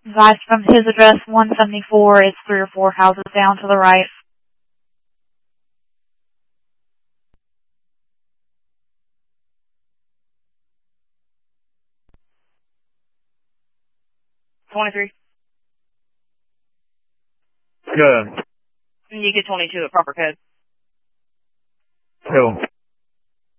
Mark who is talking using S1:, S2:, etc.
S1: Advice from his address, 174, is 3 or 4 houses down to the right.
S2: $23.
S3: Good.
S2: You get $22 at proper code.
S3: Cool.